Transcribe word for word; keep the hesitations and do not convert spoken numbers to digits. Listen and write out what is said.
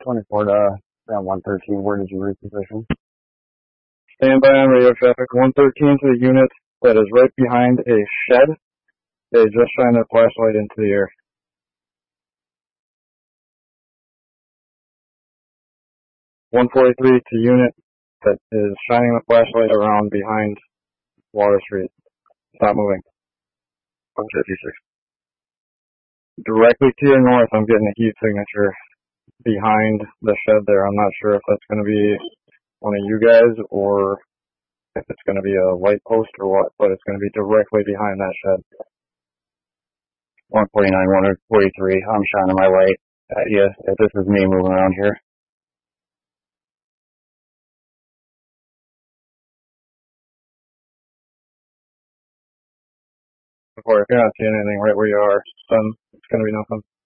twenty-four to around one thirteen, where did you reposition? Stand by on radio traffic. one thirteen to the unit that is right behind a shed. They just shine their flashlight into the air. one forty-three to unit that is shining the flashlight around behind Water Street. Stop moving. one fifty-six. Directly to your north, I'm getting a heat signature behind the shed there. I'm not sure if that's going to be one of you guys or if it's going to be a light post or what, but it's going to be directly behind that shed. one forty-nine, one forty-three. I'm shining my light at you. This is me moving around here. Before, if you're not seeing anything right where you are, son, it's going to be nothing.